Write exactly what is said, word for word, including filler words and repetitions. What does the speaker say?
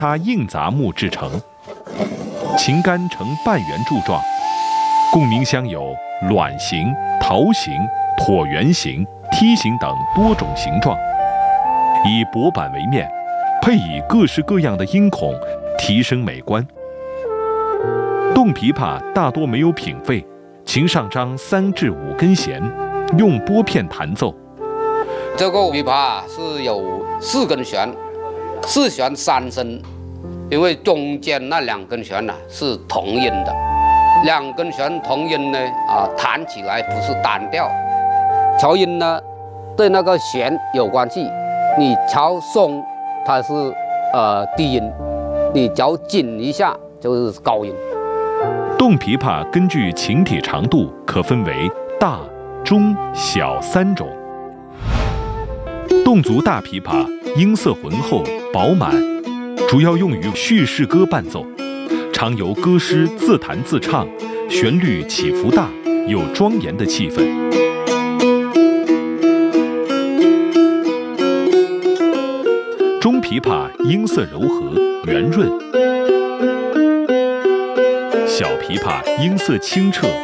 它硬杂木制成，琴杆呈半圆柱状，共鸣箱有卵形、桃形、椭圆形、梯形等多种形状，以薄板为面，配以各式各样的音孔，提升美观。洞琵琶大多没有品肺，琴上张三至五根弦，用拨片弹奏。 这个琵琶是有四根弦，四弦三声，因为中间那两根弦呢、啊、是同音的，两根弦同音呢啊，弹起来不是单调。调音呢，对那个弦有关系，你调松它是呃低音，你调紧一下就是高音。 洞琵琶根据琴体长度可分为大、中、小三种。侗族大琵琶音色浑厚饱满，主要用于叙事歌伴奏，常由歌师自弹自唱，旋律起伏大，有庄严的气氛。中琵琶音色柔和圆润，小琵琶音色清澈